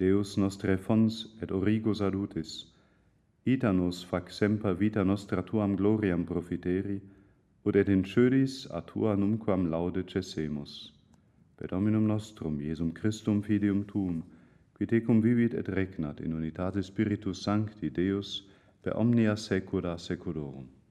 Deus nostre fons et origo salutis, ita nos fac semper vita nostra tuam gloriam profiteri, ut et in cödis a tua numquam laude cessemus. Per Dominum nostrum, Iesum Christum filium tuum, qui tecum vivit et regnat in unitate Spiritus Sancti Deus, per omnia saecula saeculorum.